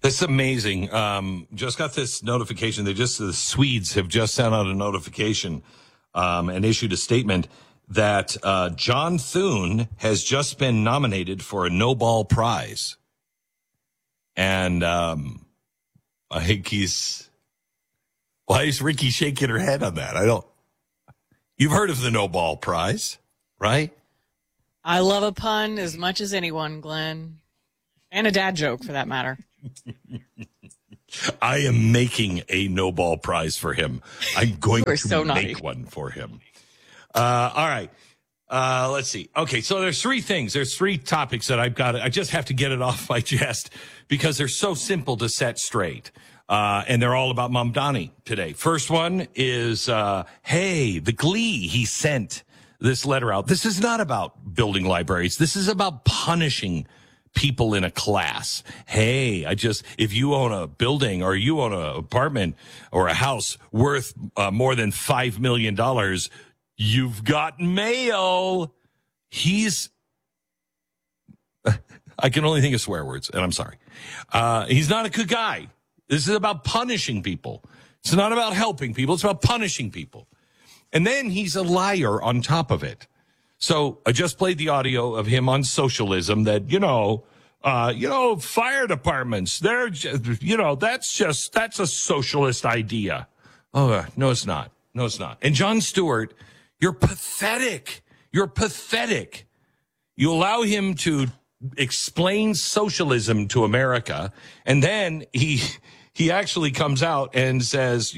That's amazing. Just got this notification. The Swedes have just sent out a notification and issued a statement that John Thune has just been nominated for a Nobel Prize. And I think why is Ricky shaking her head on that? You've heard of the Nobel Prize, right? I love a pun as much as anyone, Glenn. And a dad joke, for that matter. I am making a Nobel Prize for him. I'm going to naughty. make one for him. All right. Let's see. Okay, so there's three things. There's three topics that I just have to get it off my chest because they're so simple to set straight. And they're all about Mamdani today. First one is, hey, the Glee, he sent this letter out. This is not about building libraries. This is about punishing people in a class. Hey, if you own a building or you own an apartment or a house worth more than $5 million, you've got mail. I can only think of swear words, and I'm sorry. He's not a good guy. This is about punishing people. It's not about helping people. It's about punishing people. And then he's a liar on top of it. So I just played the audio of him on socialism that, fire departments, they're just, that's a socialist idea. Oh, no, it's not. No, it's not. And Jon Stewart, you're pathetic. You're pathetic. You allow him to explain socialism to America, and then he actually comes out and says,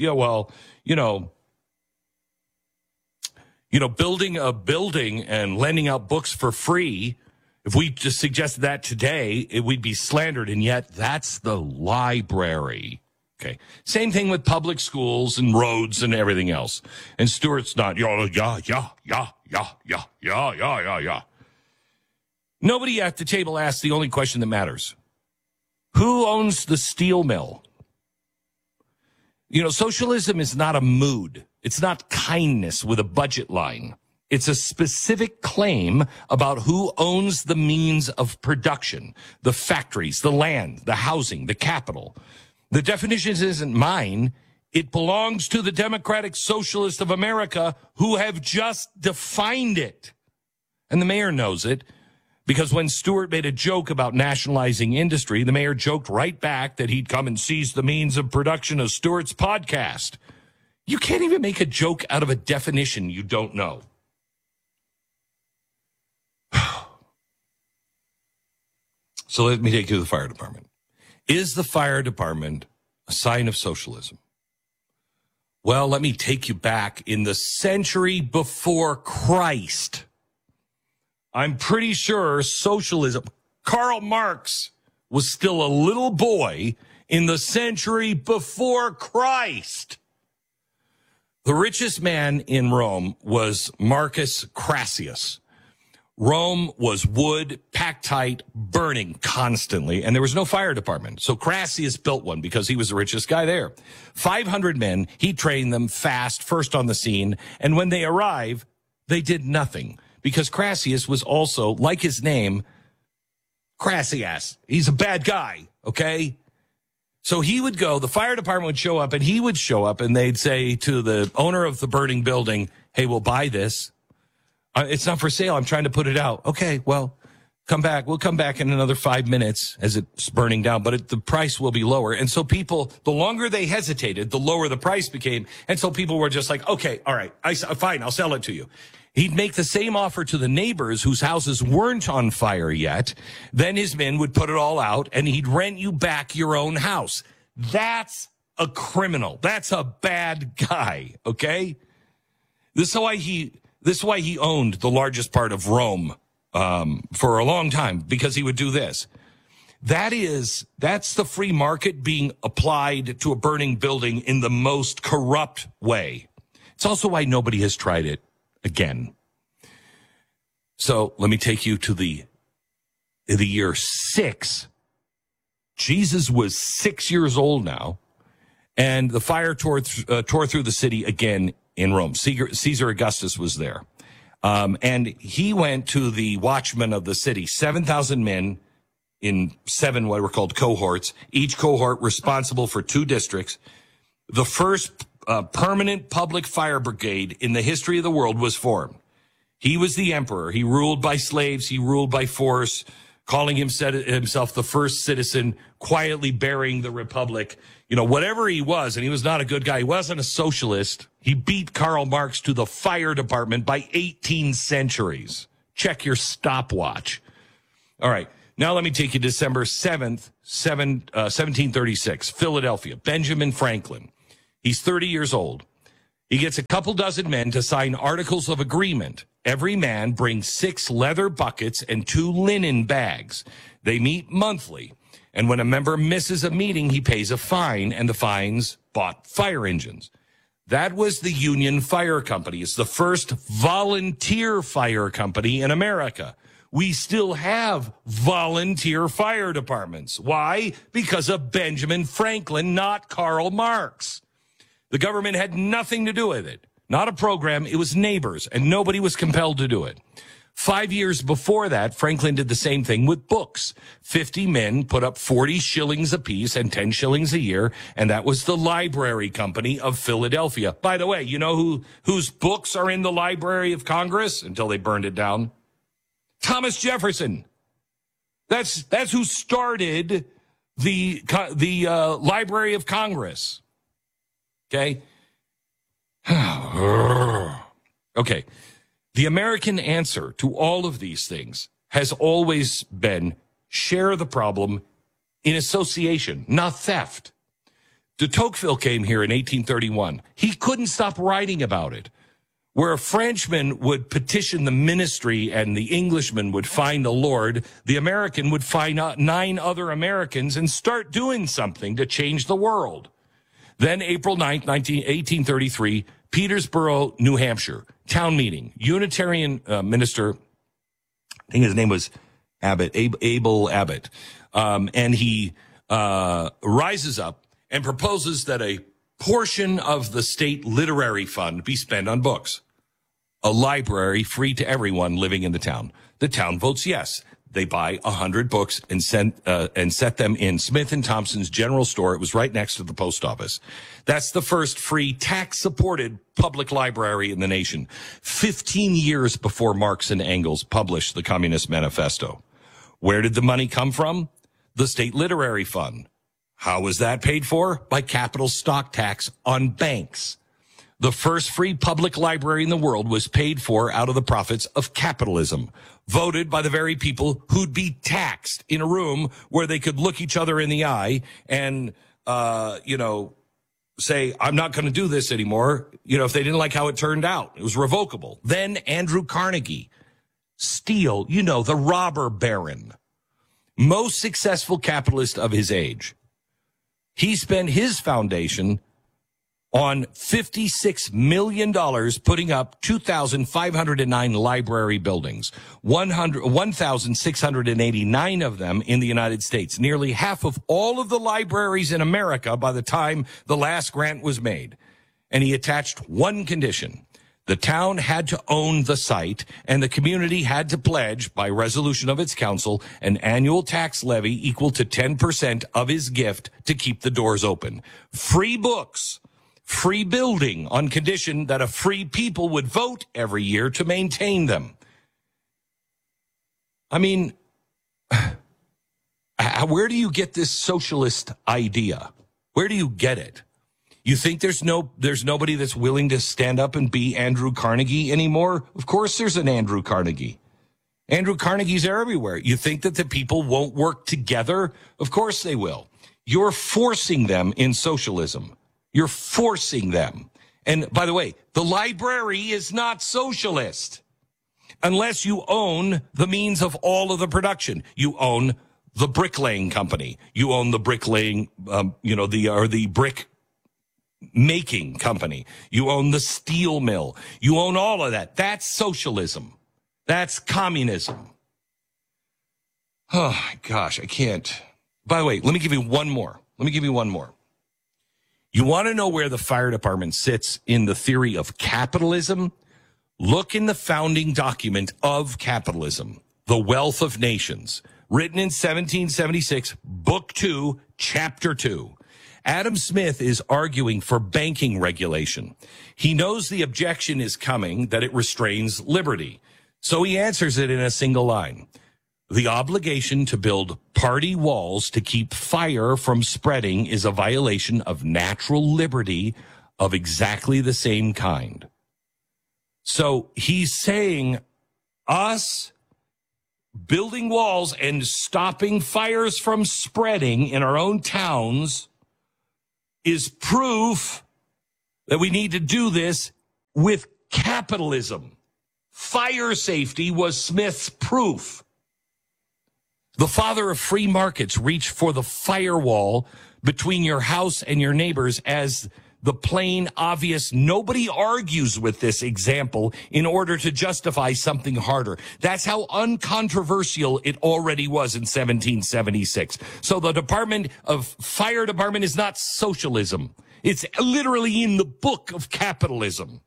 building a building and lending out books for free, if we just suggested that today, we'd be slandered, and yet that's the library. Okay. Same thing with public schools and roads and everything else. And Stewart's not, yeah. Nobody at the table asks the only question that matters. Who owns the steel mill? Socialism is not a mood. It's not kindness with a budget line. It's a specific claim about who owns the means of production, the factories, the land, the housing, the capital. The definition isn't mine. It belongs to the Democratic Socialists of America who have just defined it. And the mayor knows it because when Stewart made a joke about nationalizing industry, the mayor joked right back that he'd come and seize the means of production of Stewart's podcast. You can't even make a joke out of a definition you don't know. So let me take you to the fire department. Is the fire department a sign of socialism? Well, let me take you back in the century before Christ. I'm pretty sure socialism, Karl Marx was still a little boy in the century before Christ. The richest man in Rome was Marcus Crassus. Rome was wood, packed tight, burning constantly, and there was no fire department. So Crassus built one because he was the richest guy there. 500 men, he trained them fast, first on the scene, and when they arrive, they did nothing because Crassus was also, like his name, Crassus. He's a bad guy, okay? So he would go, the fire department would show up, and he would show up, and they'd say to the owner of the burning building, hey, we'll buy this. It's not for sale. I'm trying to put it out. Okay, well, come back. We'll come back in another 5 minutes as it's burning down, but the price will be lower. And so people, the longer they hesitated, the lower the price became. And so people were just like, okay, all right, fine, I'll sell it to you. He'd make the same offer to the neighbors whose houses weren't on fire yet. Then his men would put it all out, and he'd rent you back your own house. That's a criminal. That's a bad guy, okay? This is why he owned the largest part of Rome for a long time, because he would do this. That's the free market being applied to a burning building in the most corrupt way. It's also why nobody has tried it again. So let me take you to the year 6. Jesus was 6 years old now, and the fire tore through the city again in Rome. Caesar Augustus was there. And he went to the watchmen of the city, 7,000 men, in 7 what were called cohorts, each cohort responsible for 2 districts. The first permanent public fire brigade in the history of the world was formed. He was the emperor. He ruled by slaves. He ruled by force, calling himself the first citizen, quietly burying the republic. You know, whatever he was, and he was not a good guy. He wasn't a socialist. He beat Karl Marx to the fire department by 18 centuries. Check your stopwatch. All right. Now let me take you to December 7th, 1736, Philadelphia. Benjamin Franklin. He's 30 years old. He gets a couple dozen men to sign articles of agreement. Every man brings 6 leather buckets and 2 linen bags. They meet monthly. And when a member misses a meeting, he pays a fine, and the fines bought fire engines. That was the Union Fire Company. It's the first volunteer fire company in America. We still have volunteer fire departments. Why? Because of Benjamin Franklin, not Karl Marx. The government had nothing to do with it. Not a program. It was neighbors, and nobody was compelled to do it. 5 years before that, Franklin did the same thing with books. 50 men put up 40 shillings apiece and 10 shillings a year, and that was the Library Company of Philadelphia. By the way, you know whose books are in the Library of Congress until they burned it down? Thomas Jefferson. That's who started the Library of Congress. Okay? Okay. The American answer to all of these things has always been share the problem in association, not theft. De Tocqueville came here in 1831. He couldn't stop writing about it. Where a Frenchman would petition the ministry and the Englishman would find the Lord, the American would find 9 other Americans and start doing something to change the world. Then April 9th, 1833, Petersboro, New Hampshire, town meeting. Unitarian minister, I think his name was Abbott, Abel Abbott. And he rises up and proposes that a portion of the state literary fund be spent on books. A library free to everyone living in the town. The town votes yes. They buy 100 books and set them in Smith & Thompson's general store. It was right next to the post office. That's the first free tax-supported public library in the nation. 15 years before Marx and Engels published the Communist Manifesto. Where did the money come from? The State Literary Fund. How was that paid for? By capital stock tax on banks. The first free public library in the world was paid for out of the profits of capitalism, voted by the very people who'd be taxed in a room where they could look each other in the eye and, say, I'm not going to do this anymore. If they didn't like how it turned out, it was revocable. Then Andrew Carnegie, Steele, the robber baron, most successful capitalist of his age. He spent his foundation on $56 million putting up 2,509 library buildings, 1,689 of them in the United States, nearly half of all of the libraries in America by the time the last grant was made. And he attached one condition. The town had to own the site, and the community had to pledge, by resolution of its council, an annual tax levy equal to 10% of his gift to keep the doors open. Free books. Free building on condition that a free people would vote every year to maintain them. I mean, where do you get this socialist idea? Where do you get it? You think there's nobody that's willing to stand up and be Andrew Carnegie anymore? Of course there's an Andrew Carnegie. Andrew Carnegie's everywhere. You think that the people won't work together? Of course they will. You're forcing them in socialism. You're forcing them. And by the way, the library is not socialist unless you own the means of all of the production. You own the bricklaying company. You own the bricklaying, the brick making company. You own the steel mill. You own all of that. That's socialism. That's communism. Oh my gosh, I can't. By the way, let me give you one more. You want to know where the fire department sits in the theory of capitalism? Look in the founding document of capitalism, The Wealth of Nations, written in 1776, Book 2, Chapter 2. Adam Smith is arguing for banking regulation. He knows the objection is coming, that it restrains liberty. So he answers it in a single line. The obligation to build party walls to keep fire from spreading is a violation of natural liberty of exactly the same kind. So he's saying us building walls and stopping fires from spreading in our own towns is proof that we need to do this with capitalism. Fire safety was Smith's proof. The father of free markets reached for the firewall between your house and your neighbors as the plain, obvious, nobody argues with this example in order to justify something harder. That's how uncontroversial it already was in 1776. So the fire department is not socialism. It's literally in the book of capitalism.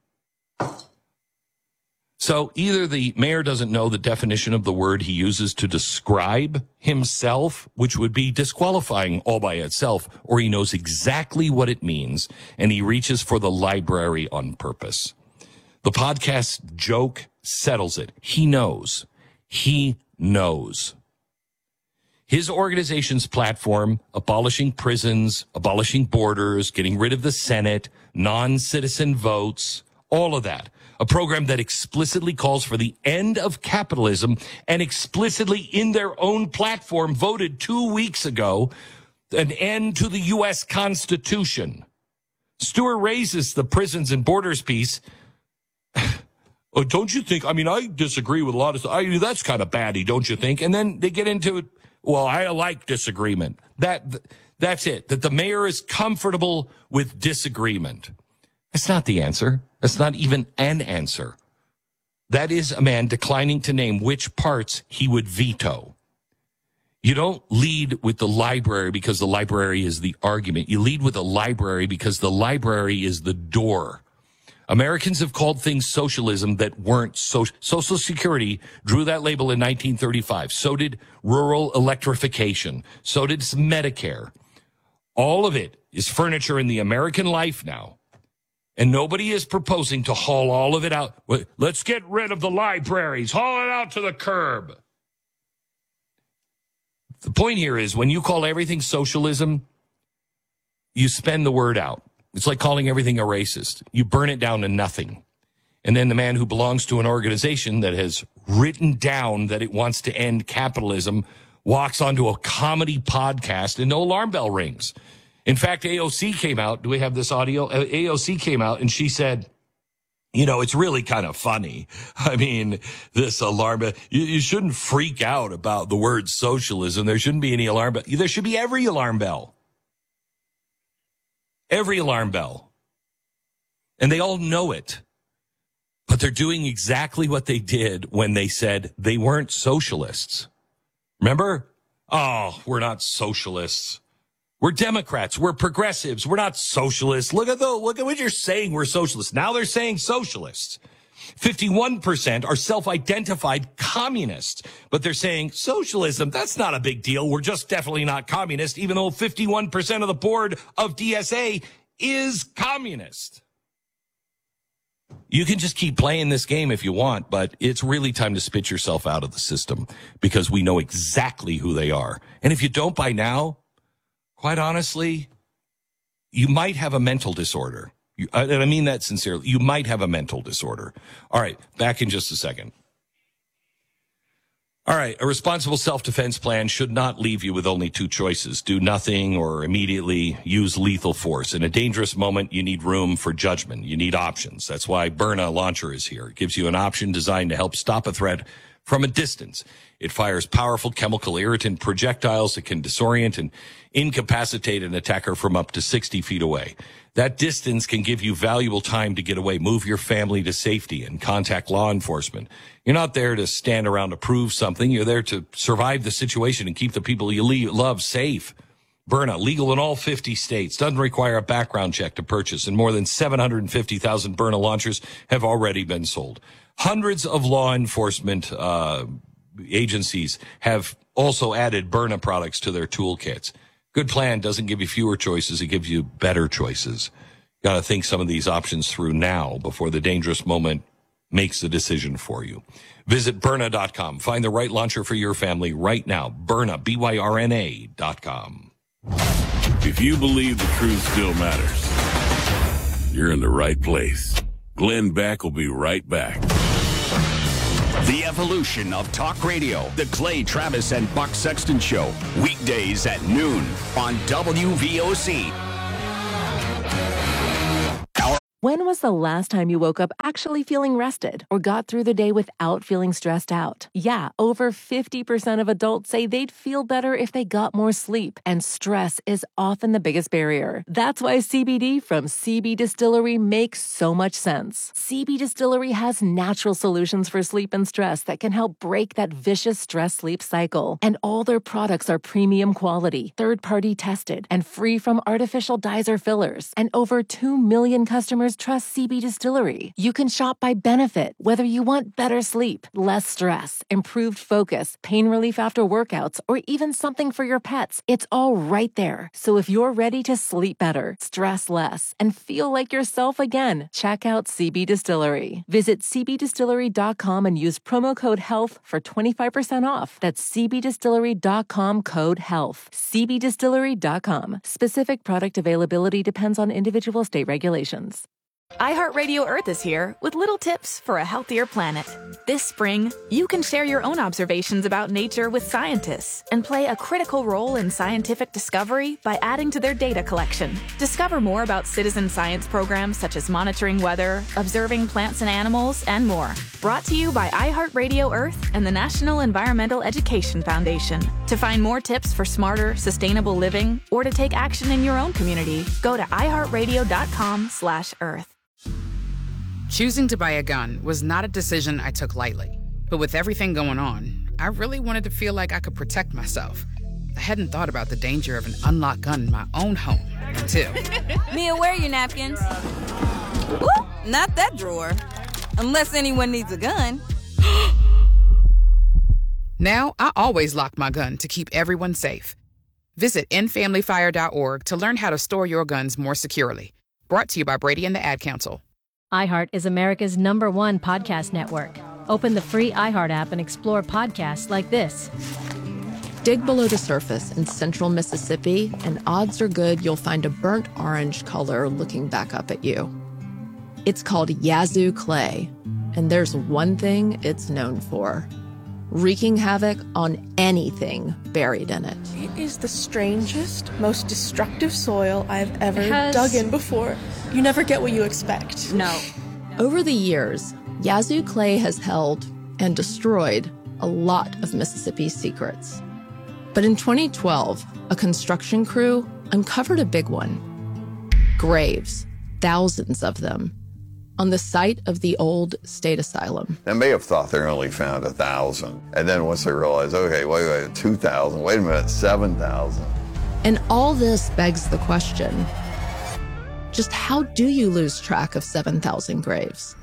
So either the mayor doesn't know the definition of the word he uses to describe himself, which would be disqualifying all by itself, or he knows exactly what it means, and he reaches for the library on purpose. The podcast joke settles it. He knows. He knows. His organization's platform, abolishing prisons, abolishing borders, getting rid of the Senate, non-citizen votes, all of that. A program that explicitly calls for the end of capitalism and explicitly in their own platform voted 2 weeks ago an end to the U.S. Constitution. Stewart raises the prisons and borders piece. Oh, don't you think? I mean, I disagree with a lot of stuff. That's kind of batty, don't you think? And then they get into it. Well, I like disagreement. That's it. That the mayor is comfortable with disagreement. That's not the answer. That's not even an answer. That is a man declining to name which parts he would veto. You don't lead with the library because the library is the argument. You lead with the library because the library is the door. Americans have called things socialism that weren't social. Social Security drew that label in 1935. So did rural electrification. So did Medicare. All of it is furniture in the American life now. And nobody is proposing to haul all of it out. Let's get rid of the libraries. Haul it out to the curb. The point here is when you call everything socialism, you spend the word out. It's like calling everything a racist. You burn it down to nothing. And then the man who belongs to an organization that has written down that it wants to end capitalism walks onto a comedy podcast and no alarm bell rings. In fact, AOC came out. Do we have this audio? AOC came out and she said, you know, it's really kind of funny. I mean, this alarm bell, you shouldn't freak out about the word socialism. There shouldn't be any alarm bell. There should be every alarm bell. Every alarm bell. And they all know it. But they're doing exactly what they did when they said they weren't socialists. Remember? Oh, we're not socialists. We're Democrats. We're progressives. We're not socialists. Look at what you're saying. We're socialists. Now they're saying socialists. 51% are self-identified communists, but they're saying socialism. That's not a big deal. We're just definitely not communist, even though 51% of the board of DSA is communist. You can just keep playing this game if you want, but it's really time to spit yourself out of the system because we know exactly who they are. And if you don't by now, quite honestly, you might have a mental disorder. And I mean that sincerely. You might have a mental disorder. All right, back in just a second. All right, a responsible self-defense plan should not leave you with only two choices. Do nothing or immediately use lethal force. In a dangerous moment, you need room for judgment. You need options. That's why Byrna Launcher is here. It gives you an option designed to help stop a threat from a distance. It fires powerful chemical irritant projectiles that can disorient and incapacitate an attacker from up to 60 feet away. That distance can give you valuable time to get away, move your family to safety, and contact law enforcement. You're not there to stand around to prove something. You're there to survive the situation and keep the people you love safe. Byrna, legal in all 50 states, doesn't require a background check to purchase, and more than 750,000 Byrna launchers have already been sold. Hundreds of law enforcement agencies have also added Byrna products to their toolkits. Good plan doesn't give you fewer choices. It gives you better choices. Got to think some of these options through now before the dangerous moment makes the decision for you. Visit Byrna.com. Find the right launcher for your family right now. Byrna, BYRNA.com. If you believe the truth still matters, you're in the right place. Glenn Beck will be right back. The evolution of talk radio. The Clay Travis and Buck Sexton Show. Weekdays at noon on WVOC. When was the last time you woke up actually feeling rested or got through the day without feeling stressed out? Yeah, over 50% of adults say they'd feel better if they got more sleep, and stress is often the biggest barrier. That's why CBD from CB Distillery makes so much sense. CB Distillery has natural solutions for sleep and stress that can help break that vicious stress-sleep cycle. And all their products are premium quality, third-party tested, and free from artificial dyes or fillers. And over 2 million customers trust CB Distillery. You can shop by benefit, whether you want better sleep, less stress, improved focus, pain relief after workouts, or even something for your pets. It's all right there. So if you're ready to sleep better, stress less, and feel like yourself again, check out CB Distillery. Visit cbdistillery.com and use promo code HEALTH for 25% off. That's cbdistillery.com, code HEALTH. cbdistillery.com. Specific product availability depends on individual state regulations. iHeartRadio Earth is here with little tips for a healthier planet. This spring, you can share your own observations about nature with scientists and play a critical role in scientific discovery by adding to their data collection. Discover more about citizen science programs such as monitoring weather, observing plants and animals, and more. Brought to you by iHeartRadio Earth and the National Environmental Education Foundation. To find more tips for smarter, sustainable living or to take action in your own community, go to iHeartRadio.com/Earth. Choosing to buy a gun was not a decision I took lightly. But with everything going on, I really wanted to feel like I could protect myself. I hadn't thought about the danger of an unlocked gun in my own home until... Mia, where are your napkins? Ooh, not that drawer. Unless anyone needs a gun. Now, I always lock my gun to keep everyone safe. Visit endfamilyfire.org to learn how to store your guns more securely. Brought to you by Brady and the Ad Council. iHeart is America's #1 podcast network. Open the free iHeart app and explore podcasts like this. Dig below the surface in central Mississippi, and odds are good you'll find a burnt orange color looking back up at you. It's called Yazoo clay, and there's one thing it's known for: wreaking havoc on anything buried in it. It is the strangest, most destructive soil I've ever dug in before. You never get what you expect. No. Over the years, Yazoo clay has held and destroyed a lot of Mississippi's secrets. But in 2012, a construction crew uncovered a big one. Graves, thousands of them, on the site of the old state asylum. They may have thought they only found 1,000. And then once they realized, okay, wait, 2,000, wait a minute, 7,000. And all this begs the question, just how do you lose track of 7,000 graves?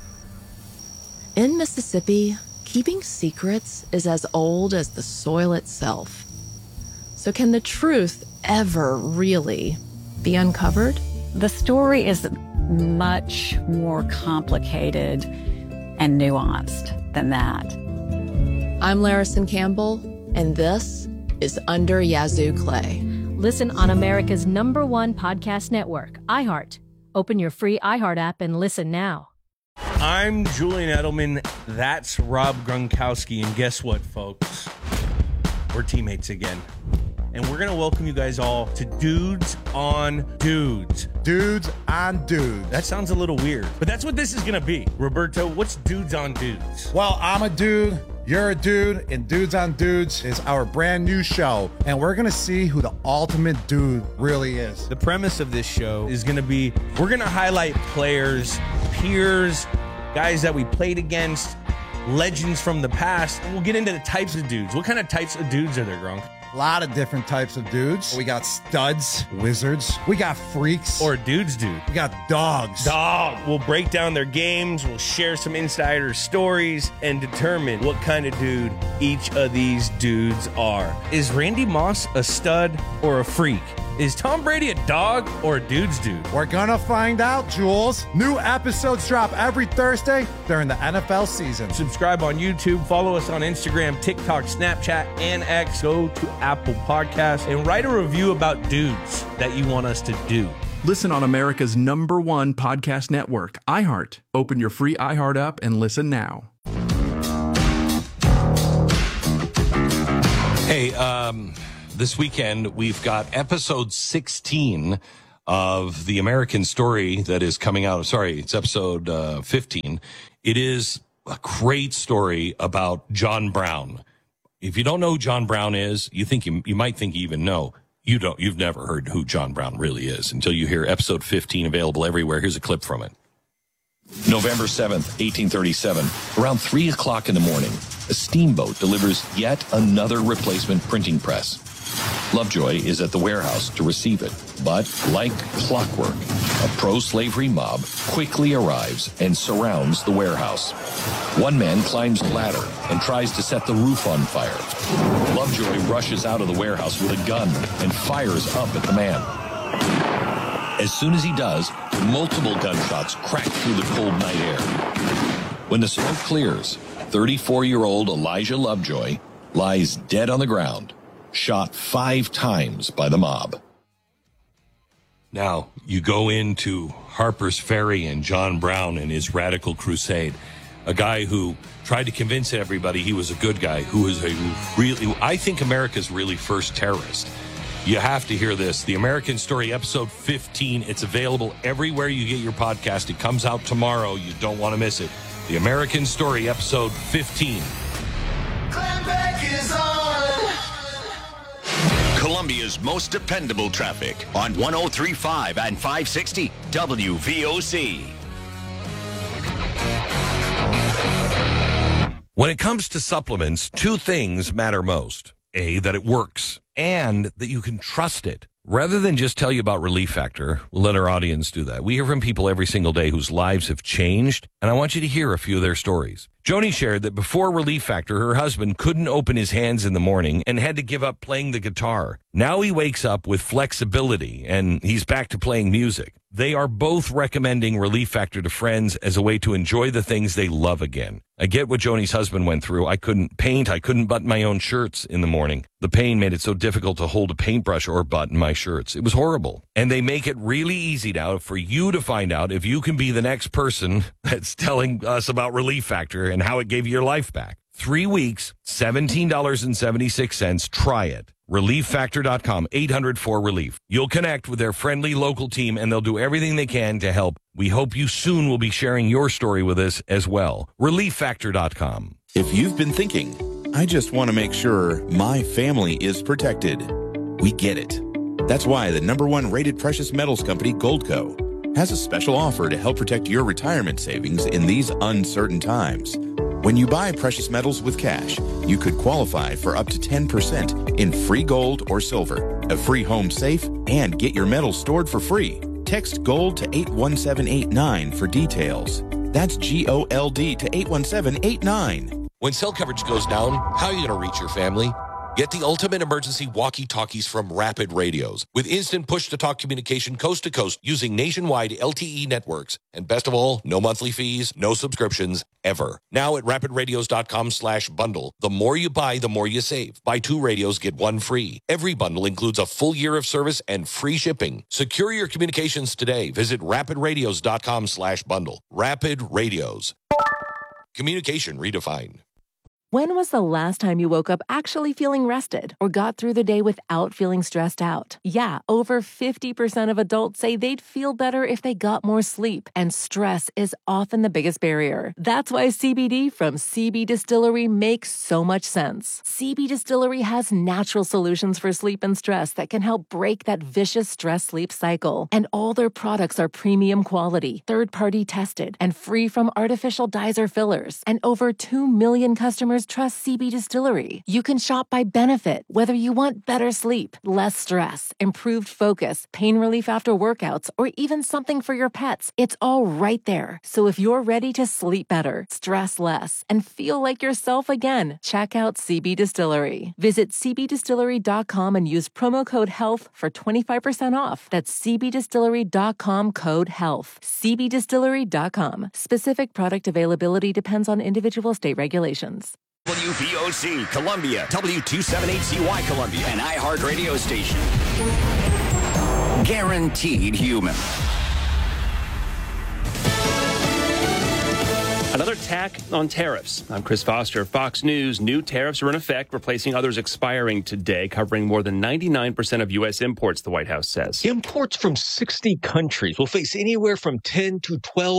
In Mississippi, keeping secrets is as old as the soil itself. So can the truth ever really be uncovered? The story is much more complicated and nuanced than that. I'm Larison Campbell, and this is Under Yazoo Clay. Listen on America's #1 podcast network, iHeart. Open your free iHeart app and listen now. I'm Julian Edelman. That's Rob Gronkowski. And guess what, folks? We're teammates again. And we're going to welcome you guys all to Dudes on Dudes. Dudes on Dudes. That sounds a little weird, but that's what this is going to be. Roberto, what's Dudes on Dudes? Well, I'm a dude, you're a dude, and Dudes on Dudes is our brand new show. And we're going to see who the ultimate dude really is. The premise of this show is going to be, we're going to highlight players, peers, guys that we played against, legends from the past. And we'll get into the types of dudes. What kind of types of dudes are there, Gronk? A lot of different types of dudes. We got studs, wizards. We got freaks. Or dudes, dude. We got dogs. We'll break down their games, we'll share some insider stories, and determine what kind of dude each of these dudes are. Is Randy Moss a stud or a freak? Is Tom Brady a dog or a dude's dude? We're gonna find out, Jules. New episodes drop every Thursday during the NFL season. Subscribe on YouTube, follow us on Instagram, TikTok, Snapchat, and X. Go to Apple Podcasts and write a review about dudes that you want us to do. Listen on America's #1 podcast network, iHeart. Open your free iHeart app and listen now. Hey, this weekend we've got episode 16 of The American Story that is coming out. Sorry, it's episode 15. It is a great story about John Brown. If you don't know who John Brown is, you might think you even know. You don't. You've never heard who John Brown really is until you hear episode 15 available everywhere. Here's a clip from it. November 7th, 1837, around 3 o'clock in the morning, a steamboat delivers yet another replacement printing press. Lovejoy is at the warehouse to receive it, but like clockwork, a pro-slavery mob quickly arrives and surrounds the warehouse. One man climbs the ladder and tries to set the roof on fire. Lovejoy rushes out of the warehouse with a gun and fires up at the man. As soon as he does, multiple gunshots crack through the cold night air. When the smoke clears, 34-year-old Elijah Lovejoy lies dead on the ground, shot 5 times by the mob. Now, you go into Harper's Ferry and John Brown and his radical crusade, a guy who tried to convince everybody he was a good guy, who is I think America's really first terrorist. You have to hear this. The American Story, episode 15. It's available everywhere you get your podcast. It comes out tomorrow. You don't want to miss it. The American Story, episode 15. Glenn Beck is on. Columbia's most dependable traffic on 103.5 and 560 WVOC. When it comes to supplements, 2 things matter most. A, that it works, and that you can trust it. Rather than just tell you about Relief Factor, we'll let our audience do that. We hear from people every single day whose lives have changed, and I want you to hear a few of their stories. Joni shared that before Relief Factor, her husband couldn't open his hands in the morning and had to give up playing the guitar. Now he wakes up with flexibility, and he's back to playing music. They are both recommending Relief Factor to friends as a way to enjoy the things they love again. I get what Joni's husband went through. I couldn't paint. I couldn't button my own shirts in the morning. The pain made it so difficult to hold a paintbrush or button my shirts. It was horrible. And they make it really easy now for you to find out if you can be the next person that's telling us about Relief Factor and how it gave you your life back. 3 weeks, $17.76. Try it. ReliefFactor.com, 800-4RELIEF. You'll connect with their friendly local team, and they'll do everything they can to help. We hope you soon will be sharing your story with us as well. ReliefFactor.com. If you've been thinking, I just want to make sure my family is protected, we get it. That's why the #1 rated precious metals company, Goldco, has a special offer to help protect your retirement savings in these uncertain times. When you buy precious metals with cash, you could qualify for up to 10% in free gold or silver, a free home safe, and get your metals stored for free. Text GOLD to 81789 for details. That's GOLD to 81789. When cell coverage goes down, how are you going to reach your family? Get the ultimate emergency walkie-talkies from Rapid Radios with instant push-to-talk communication coast to coast using nationwide LTE networks. And best of all, no monthly fees, no subscriptions, ever. Now at rapidradios.com/bundle. The more you buy, the more you save. Buy 2 radios, get 1 free. Every bundle includes a full year of service and free shipping. Secure your communications today. Visit rapidradios.com/bundle. Rapid Radios. Communication redefined. When was the last time you woke up actually feeling rested or got through the day without feeling stressed out? Yeah, over 50% of adults say they'd feel better if they got more sleep, and stress is often the biggest barrier. That's why CBD from CB Distillery makes so much sense. CB Distillery has natural solutions for sleep and stress that can help break that vicious stress-sleep cycle. And all their products are premium quality, third-party tested, and free from artificial dyes or fillers. And over 2 million customers customers trust CB Distillery. You can shop by benefit, whether you want better sleep, less stress, improved focus, pain relief after workouts, or even something for your pets. It's all right there. So if you're ready to sleep better, stress less, and feel like yourself again, check out CB Distillery. Visit cbdistillery.com and use promo code HEALTH for 25% off. That's cbdistillery.com, code HEALTH. cbdistillery.com. Specific product availability depends on individual state regulations. WVOC Columbia, W278CY Columbia, an iHeart radio station. Guaranteed human. Another tack on tariffs. I'm Chris Foster, Fox News. New tariffs are in effect, replacing others expiring today, covering more than 99% of U.S. imports, the White House says. Imports from 60 countries will face anywhere from 10 to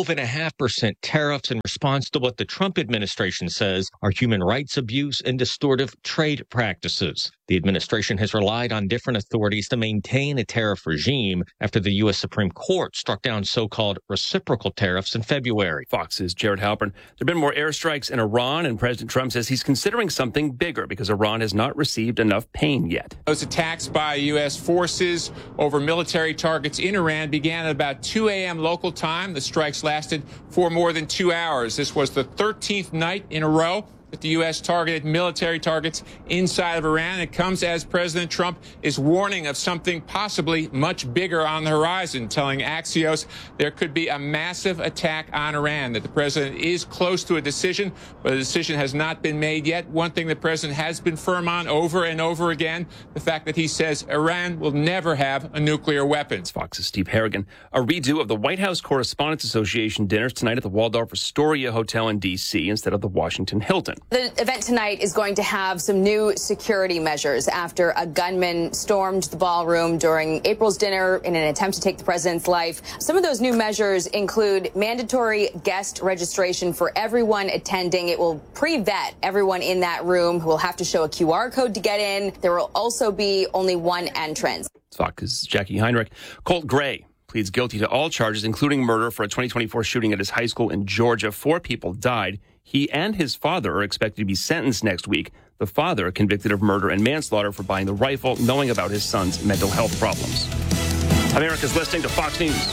12.5% tariffs in response to what the Trump administration says are human rights abuse and distortive trade practices. The administration has relied on different authorities to maintain a tariff regime after the U.S. Supreme Court struck down so-called reciprocal tariffs in February. Fox's Jared Halpern. There have been more airstrikes in Iran, and President Trump says he's considering something bigger because Iran has not received enough pain yet. Those attacks by U.S. forces over military targets in Iran began at about 2 a.m. local time. The strikes lasted for more than 2 hours. This was the 13th night in a row that the U.S. targeted military targets inside of Iran. It comes as President Trump is warning of something possibly much bigger on the horizon, telling Axios there could be a massive attack on Iran, that the president is close to a decision, but the decision has not been made yet. One thing the president has been firm on over and over again, the fact that he says Iran will never have a nuclear weapon. It's Fox's Steve Harrigan. A redo of the White House Correspondents Association dinners tonight at the Waldorf Astoria Hotel in D.C. instead of the Washington Hilton. The event tonight is going to have some new security measures after a gunman stormed the ballroom during April's dinner in an attempt to take the president's life. Some of those new measures include mandatory guest registration for everyone attending. It will pre-vet everyone in that room who will have to show a QR code to get in. There will also be only one entrance. Fox's Jackie Heinrich. Colt Gray pleads guilty to all charges, including murder, for a 2024 shooting at his high school in Georgia. 4 people died. He and his father are expected to be sentenced next week. The father convicted of murder and manslaughter for buying the rifle, knowing about his son's mental health problems. America's listening to Fox News.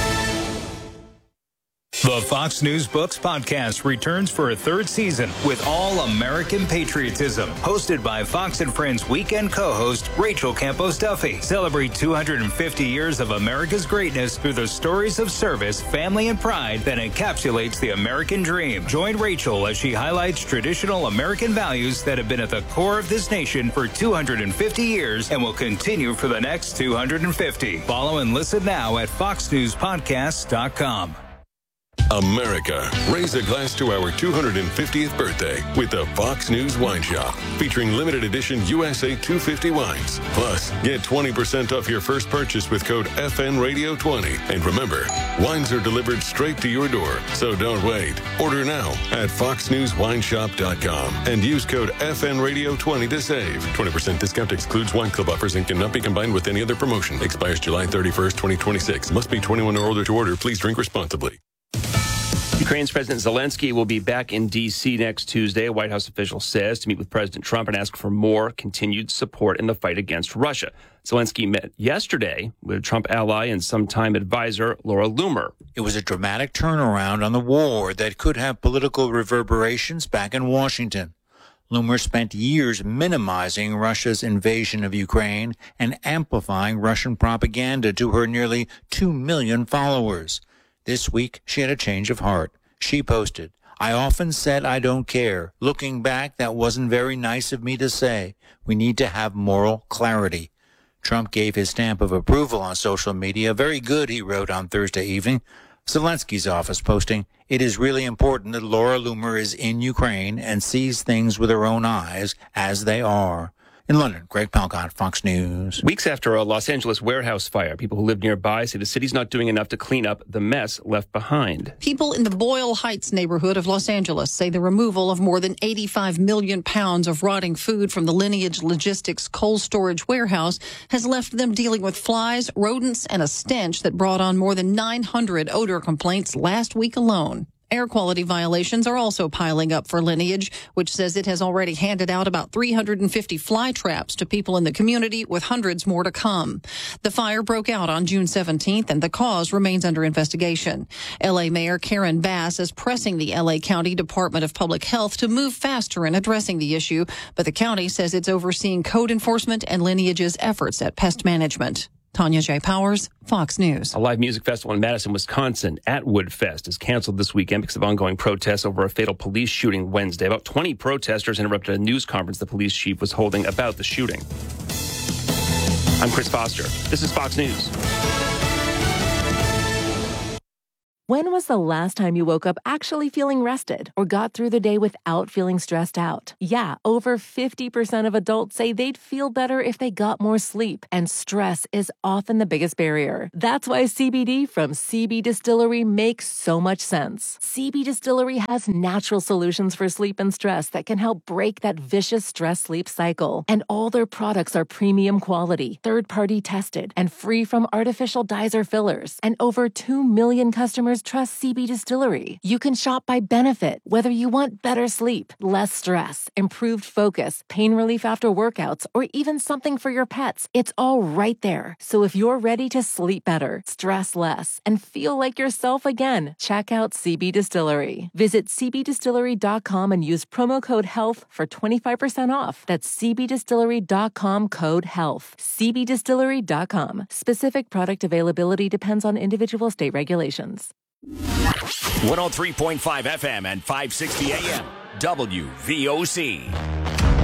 The Fox News Books podcast returns for a 3rd season with all American patriotism. Hosted by Fox and Friends weekend co-host Rachel Campos Duffy. Celebrate 250 years of America's greatness through the stories of service, family, and pride that encapsulates the American dream. Join Rachel as she highlights traditional American values that have been at the core of this nation for 250 years and will continue for the next 250. Follow and listen now at foxnewspodcasts.com. America, raise a glass to our 250th birthday with the Fox News Wine Shop, featuring limited edition USA 250 wines. Plus, get 20% off your first purchase with code FNRadio20. And remember, wines are delivered straight to your door, so don't wait. Order now at foxnewswineshop.com and use code FNRadio20 to save. 20% discount excludes wine club offers and cannot be combined with any other promotion. Expires July 31st, 2026. Must be 21 or older to order. Please drink responsibly. Ukraine's President Zelensky will be back in D.C. next Tuesday, a White House official says, to meet with President Trump and ask for more continued support in the fight against Russia. Zelensky met yesterday with Trump ally and sometime advisor Laura Loomer. It was a dramatic turnaround on the war that could have political reverberations back in Washington. Loomer spent years minimizing Russia's invasion of Ukraine and amplifying Russian propaganda to her nearly 2 million followers. This week, she had a change of heart. She posted, "I often said I don't care. Looking back, that wasn't very nice of me to say. We need to have moral clarity." Trump gave his stamp of approval on social media. "Very good," he wrote on Thursday evening. Zelensky's office posting, "It is really important that Laura Loomer is in Ukraine and sees things with her own eyes as they are." In London, Greg Palcott, Fox News. Weeks after a Los Angeles warehouse fire, people who live nearby say the city's not doing enough to clean up the mess left behind. People in the Boyle Heights neighborhood of Los Angeles say the removal of more than 85 million pounds of rotting food from the Lineage Logistics cold storage warehouse has left them dealing with flies, rodents, and a stench that brought on more than 900 odor complaints last week alone. Air quality violations are also piling up for Lineage, which says it has already handed out about 350 fly traps to people in the community, with hundreds more to come. The fire broke out on June 17th, and the cause remains under investigation. L.A. Mayor Karen Bass is pressing the L.A. County Department of Public Health to move faster in addressing the issue, but the county says it's overseeing code enforcement and Lineage's efforts at pest management. Tanya J. Powers, Fox News. A live music festival in Madison, Wisconsin at Woodfest is canceled this weekend because of ongoing protests over a fatal police shooting Wednesday. About 20 protesters interrupted a news conference the police chief was holding about the shooting. I'm Chris Foster. This is Fox News. When was the last time you woke up actually feeling rested or got through the day without feeling stressed out? Yeah, over 50% of adults say they'd feel better if they got more sleep, and stress is often the biggest barrier. That's why CBD from CB Distillery makes so much sense. CB Distillery has natural solutions for sleep and stress that can help break that vicious stress-sleep cycle. And all their products are premium quality, third-party tested, and free from artificial dyes or fillers. And over 2 million customers trust CB Distillery. You can shop by benefit, whether you want better sleep, less stress, improved focus, pain relief after workouts, or even something for your pets. It's all right there. So if you're ready to sleep better, stress less, and feel like yourself again, check out CB Distillery. Visit cbdistillery.com and use promo code HEALTH for 25% off. That's cbdistillery.com, code HEALTH. cbdistillery.com. Specific product availability depends on individual state regulations. 103.5 FM and 560 AM, WVOC.